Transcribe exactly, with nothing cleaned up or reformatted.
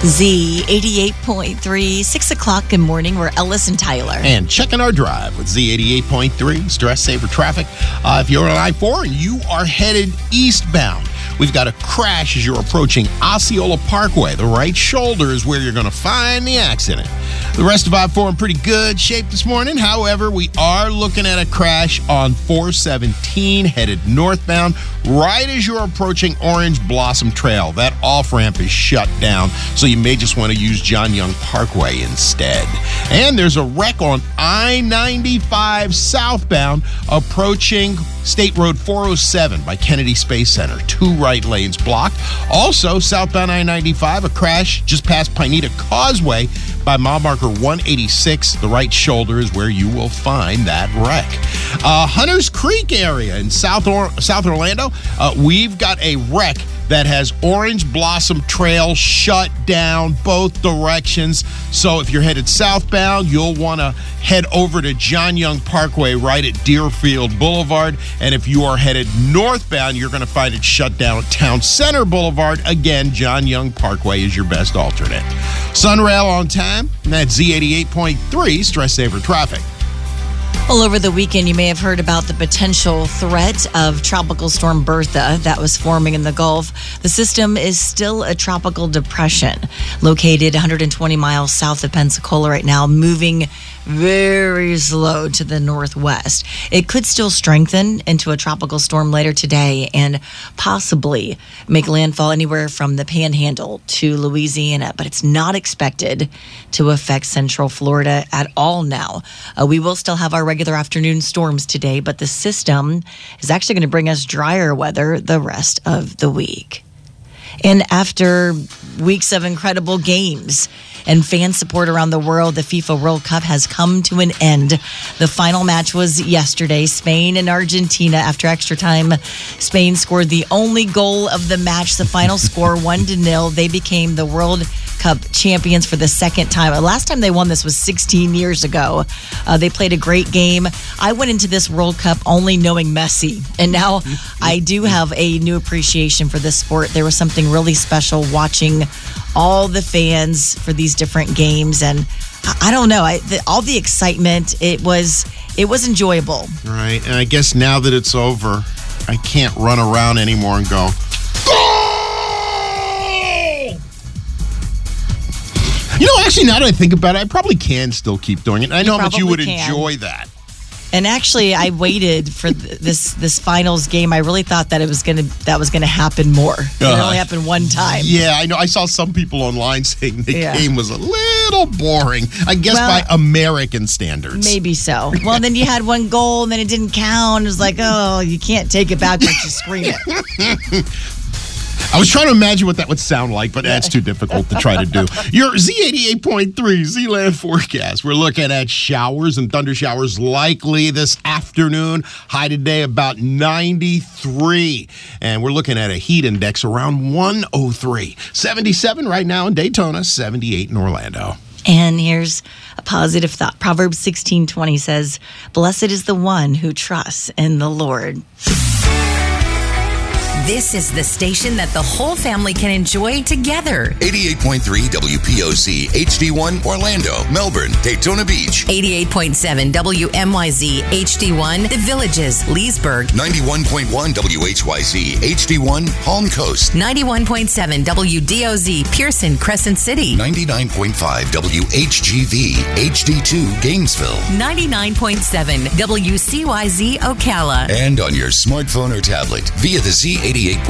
Z eighty-eight point three, six o'clock. Good morning. We're Ellis and Tyler. And checking our drive with Z eighty-eight point three, Stress Saver Traffic. Uh, if you're on I four and you are headed eastbound, we've got a crash as you're approaching Osceola Parkway. The right shoulder is where you're going to find the accident. The rest of I four in pretty good shape this morning. However, we are looking at a crash on four seventeen headed northbound right as you're approaching Orange Blossom Trail. That off-ramp is shut down, so you may just want to use John Young Parkway instead. And there's a wreck on I ninety-five southbound approaching State Road four oh seven by Kennedy Space Center. Two right lanes blocked. Also, southbound I ninety-five, a crash just past Pineda Causeway by mile marker one eighty-six. The right shoulder is where you will find that wreck. Uh, Hunters Creek area in South, or- South Orlando, uh, we've got a wreck that has Orange Blossom Trail shut down both directions. So if you're headed southbound, you'll want to head over to John Young Parkway right at Deerfield Boulevard. And if you are headed northbound, you're going to find it shut down at Town Center Boulevard. Again, John Young Parkway is your best alternate. Sunrail on time, and that's Z eighty-eight point three Stress Saver Traffic. Well, over the weekend, you may have heard about the potential threat of Tropical Storm Bertha that was forming in the Gulf. The system is still a tropical depression located one hundred twenty miles south of Pensacola right now, moving very slow to the northwest. It could still strengthen into a tropical storm later today and possibly make landfall anywhere from the Panhandle to Louisiana, but it's not expected to affect Central Florida at all now. Uh, we will still have our regular afternoon storms today, but the system is actually going to bring us drier weather the rest of the week. And after weeks of incredible games and fan support around the world, the FIFA World Cup has come to an end. The final match was yesterday, Spain and Argentina. After extra time, Spain scored the only goal of the match. The final score, one to nil. They became the World Cup champions for the second time. The last time they won this was sixteen years ago. Uh, they played a great game. I went into this World Cup only knowing Messi, and now I do have a new appreciation for this sport. There was something really special watching all the fans for these different games, and I, I don't know, I, the, all the excitement. It was it was enjoyable. Right, and I guess now that it's over, I can't run around anymore and go, goal! You know, actually, now that I think about it, I probably can still keep doing it. I know how much you would can. enjoy that. And actually, I waited for th- this this finals game. I really thought that it was gonna that was gonna happen more. It Uh, only happened one time. Yeah, I know. I saw some people online saying the Yeah. game was a little boring. I guess Well, by American standards. Maybe so. Well, then you had one goal, and then it didn't count. It was like, oh, you can't take it back once you scream it. I was trying to imagine what that would sound like, but that's too difficult to try to do. Your Z eighty-eight point three Z-Land forecast. We're looking at showers and thunder showers likely this afternoon. High today about ninety-three. And we're looking at a heat index around one oh three. seventy-seven right now in Daytona, seventy-eight in Orlando. And here's a positive thought. Proverbs sixteen twenty says, "Blessed is the one who trusts in the Lord." This is the station that the whole family can enjoy together. eighty-eight point three W P O C, H D one, Orlando, Melbourne, Daytona Beach. eighty-eight point seven W M Y Z, H D one, The Villages, Leesburg. ninety-one point one W H Y Z, H D one, Palm Coast. ninety-one point seven W D O Z, Pearson, Crescent City. ninety-nine point five W H G V, H D two, Gainesville. ninety-nine point seven W C Y Z, Ocala. And on your smartphone or tablet via the Z eighty-eight point